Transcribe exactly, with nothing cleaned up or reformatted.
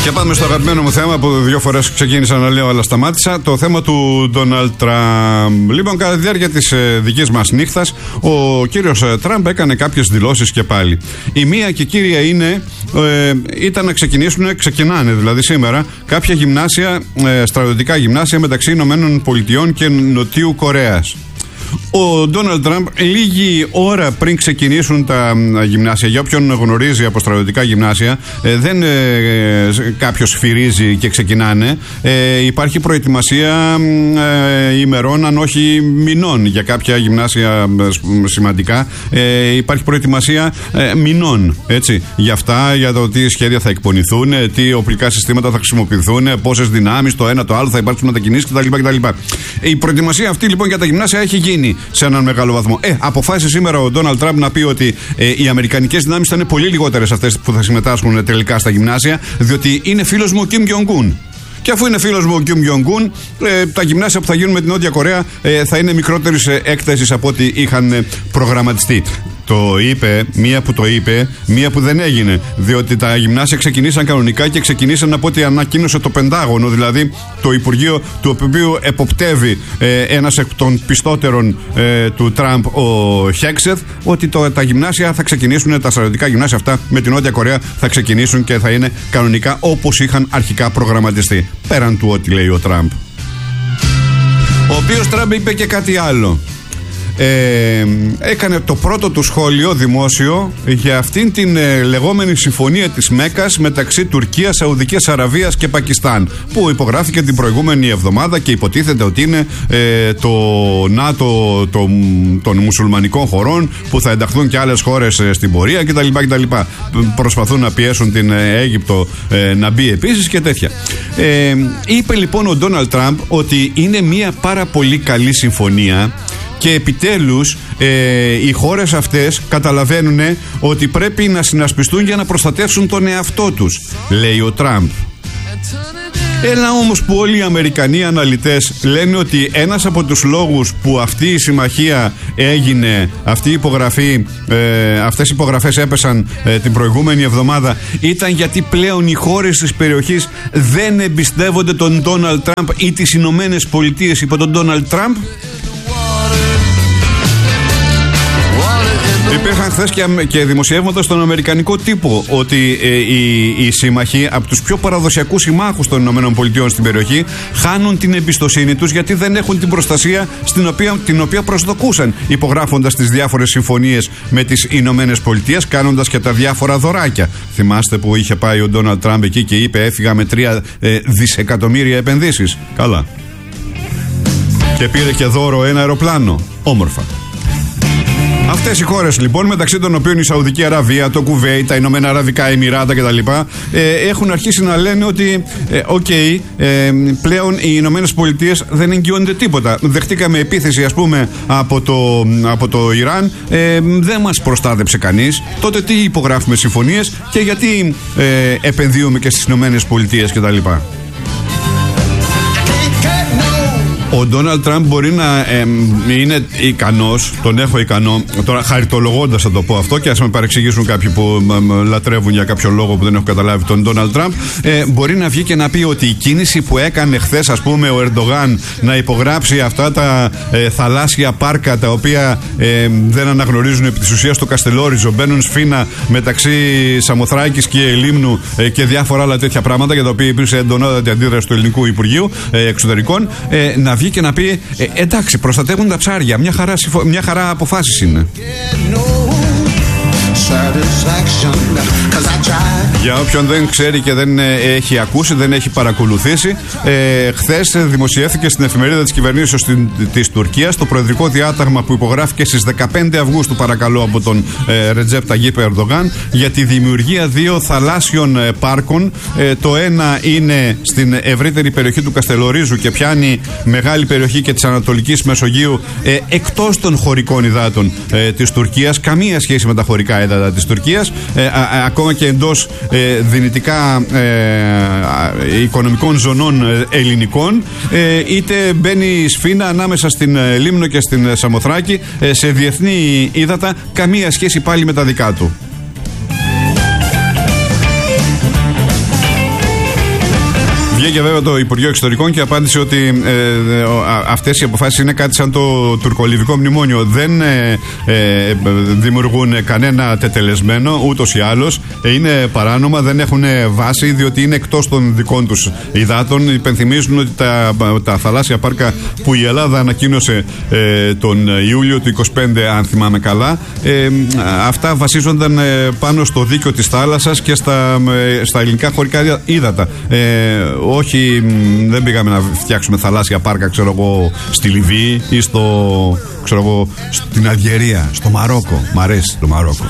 Και πάμε στο αγαπημένο μου θέμα που δύο φορές ξεκίνησα να λέω αλλά σταμάτησα. Το θέμα του Ντόναλντ Τραμπ. Λοιπόν, κατά τη διάρκεια της ε, δικής μας νύχτας, ο κύριος ε, Τραμπ έκανε κάποιες δηλώσεις και πάλι. Η μία και κύρια είναι, ε, ήταν να ξεκινήσουν, ξεκινάνε δηλαδή σήμερα, κάποια γυμνάσια, ε, στρατιωτικά γυμνάσια μεταξύ Ηνωμένων Πολιτειών και Νοτιού Κορέας. Ο Ντόναλντ Τραμπ λίγη ώρα πριν ξεκινήσουν τα γυμνάσια, για όποιον γνωρίζει από στρατιωτικά γυμνάσια, ε, δεν ε, κάποιος σφυρίζει και ξεκινάνε. Ε, υπάρχει προετοιμασία ε, ημερών, αν όχι μηνών, για κάποια γυμνάσια ε, σημαντικά. Ε, υπάρχει προετοιμασία ε, μηνών, έτσι, για αυτά, για το τι σχέδια θα εκπονηθούν, τι οπλικά συστήματα θα χρησιμοποιηθούν, πόσες δυνάμεις, το ένα το άλλο θα υπάρξουν μετακινήσεις κτλ. κτλ. Η προετοιμασία αυτή λοιπόν για τα γυμνάσια έχει γίνει σε έναν μεγάλο βαθμό. Ε, αποφάσισε σήμερα ο Ντόναλντ Τραμπ να πει ότι ε, οι αμερικανικές δυνάμεις θα είναι πολύ λιγότερες αυτές που θα συμμετάσχουν τελικά στα γυμνάσια, διότι είναι φίλος μου ο Κιμ Τζονγκ-Un. Και αφού είναι φίλος μου ο Κιμ Τζονγκ-Un, ε, τα γυμνάσια που θα γίνουν με την Νότια Κορέα ε, θα είναι μικρότερης ε, έκτασης από ό,τι είχαν ε, προγραμματιστεί. Το είπε, μία που το είπε, μία που δεν έγινε. Διότι τα γυμνάσια ξεκινήσαν κανονικά και ξεκινήσαν από ό,τι ανακοίνωσε το Πεντάγωνο, δηλαδή το Υπουργείο του οποίου εποπτεύει ε, ένας εκ των πιστότερων ε, του Τραμπ, ο Χέξεθ, ότι το, τα γυμνάσια θα ξεκινήσουν, τα στρατιωτικά γυμνάσια αυτά με την Νότια Κορέα θα ξεκινήσουν και θα είναι κανονικά όπως είχαν αρχικά προγραμματιστεί. Πέραν του ό,τι λέει ο Τραμπ. Ο οποίος Τραμπ είπε και κάτι άλλο. Ε, έκανε το πρώτο του σχόλιο δημόσιο για αυτήν την ε, λεγόμενη συμφωνία της Μέκας μεταξύ Τουρκίας, Σαουδικής Αραβίας και Πακιστάν, που υπογράφηκε την προηγούμενη εβδομάδα και υποτίθεται ότι είναι ε, το ΝΑΤΟ το, των μουσουλμανικών χωρών, που θα ενταχθούν και άλλες χώρες ε, στην πορεία κτλ, κτλ. Προσπαθούν να πιέσουν την ε, Αίγυπτο ε, να μπει επίσης και τέτοια. Ε, είπε λοιπόν ο Ντόναλντ Τραμπ ότι είναι μια πάρα πολύ καλή συμφωνία. Και επιτέλους ε, οι χώρες αυτές καταλαβαίνουν ότι πρέπει να συνασπιστούν για να προστατεύσουν τον εαυτό τους, λέει ο Τραμπ. Ένα όμως που όλοι οι Αμερικανοί αναλυτές λένε ότι ένας από τους λόγους που αυτή η συμμαχία έγινε, αυτή η υπογραφή, ε, αυτές οι υπογραφές έπεσαν ε, την προηγούμενη εβδομάδα, ήταν γιατί πλέον οι χώρες της περιοχής δεν εμπιστεύονται τον Ντόναλντ Τραμπ ή τις Ηνωμένες Πολιτείες υπό τον Ντόναλντ Τραμπ. Υπήρχαν χθες και, και δημοσιεύματα στον αμερικανικό τύπο ότι ε, οι, οι σύμμαχοι από τους πιο παραδοσιακούς συμμάχους των ΗΠΑ στην περιοχή χάνουν την εμπιστοσύνη τους, γιατί δεν έχουν την προστασία στην οποία, την οποία προσδοκούσαν υπογράφοντας τις διάφορες συμφωνίες με τις ΗΠΑ, κάνοντας και τα διάφορα δωράκια. Θυμάστε που είχε πάει ο Ντόναλντ Τραμπ εκεί και είπε έφυγα με τρία ε, δισεκατομμύρια επενδύσεις. Καλά. Και πήρε και δώρο ένα αεροπλάνο. Όμορφα. Αυτές οι χώρες λοιπόν, μεταξύ των οποίων η Σαουδική Αραβία, το Κουβέιτ, τα Ηνωμένα Αραβικά Εμιράτα κτλ., ε, έχουν αρχίσει να λένε ότι ε, οκ, okay, ε, πλέον οι Ηνωμένες Πολιτείες δεν εγγυώνται τίποτα. Δεχτήκαμε επίθεση, ας πούμε, από το, από το Ιράν, ε, δεν μας προστάτεψε κανείς. Τότε τι υπογράφουμε συμφωνίες και γιατί ε, επενδύουμε και στις Ηνωμένες Πολιτείες κτλ. Ο Ντόναλντ Τραμπ μπορεί να ε, είναι ικανός, τον έχω ικανό, τώρα χαριτολογώντας θα το πω αυτό και ας με παρεξηγήσουν κάποιοι που ε, λατρεύουν για κάποιο λόγο που δεν έχω καταλάβει τον Ντόναλντ Τραμπ, ε, μπορεί να βγει και να πει ότι η κίνηση που έκανε χθες, ας πούμε, ο Ερντογάν να υπογράψει αυτά τα ε, θαλάσσια πάρκα τα οποία ε, δεν αναγνωρίζουν επί της ουσίας το Καστελόριζο, μπαίνουν σφήνα μεταξύ Σαμοθράκης και Λίμνου ε, και διάφορα άλλα τέτοια πράγματα για τα οποία υπήρξε εντονότατη αντίδραση του Ελληνικού Υπουργείου ε, Εξωτερικών, ε, να βγει και να πει ε, εντάξει, προστατεύουν τα ψάρια, μια χαρά, μια χαρά αποφάσεις είναι. Για όποιον δεν ξέρει και δεν έχει ακούσει, δεν έχει παρακολουθήσει, ε, χθες δημοσιεύθηκε στην εφημερίδα της κυβερνήσεως της Τουρκίας το προεδρικό διάταγμα που υπογράφηκε στις δεκαπέντε Αυγούστου, παρακαλώ, από τον ε, Ρετζέπ Ταγίπ Ερντογάν, για τη δημιουργία δύο θαλάσσιων ε, πάρκων. Ε, το ένα είναι στην ευρύτερη περιοχή του Καστελορίζου και πιάνει μεγάλη περιοχή και της Ανατολικής Μεσογείου, ε, εκτός των χωρικών υδάτων ε, της Τουρκίας, καμία σχέση με τα χωρικά ύδατα της Τουρκίας, ε, α, α, ακόμα και εντός ε, δυνητικά ε, οικονομικών ζωνών ε, ελληνικών, ε, είτε μπαίνει σφήνα ανάμεσα στην ε, Λίμνο και στην Σαμοθράκη, ε, σε διεθνή ύδατα, καμία σχέση πάλι με τα δικά του. Βγήκε βέβαια το Υπουργείο Εξωτερικών και απάντησε ότι ε, ε, αυτές οι αποφάσεις είναι κάτι σαν το τουρκολιβικό μνημόνιο. Δεν ε, ε, δημιουργούν κανένα τετελεσμένο, ούτως ή άλλως. Ε, είναι παράνομα, δεν έχουν βάση, διότι είναι εκτός των δικών τους υδάτων. Υπενθυμίζουν ότι τα, τα θαλάσσια πάρκα που η Ελλάδα ανακοίνωσε ε, τον Ιούλιο του είκοσι πέντε, αν θυμάμαι καλά, ε, αυτά βασίζονταν ε, πάνω στο δίκαιο της θάλασσας και στα, ε, στα ελληνικά χωρικά ύδατα. Ε, όχι, δεν πήγαμε να φτιάξουμε θαλάσσια πάρκα, ξέρω εγώ, στη Λιβύη ή στο, ξέρω εγώ, στην Αλγερία, στο Μαρόκο. Μ' αρέσει το Μαρόκο.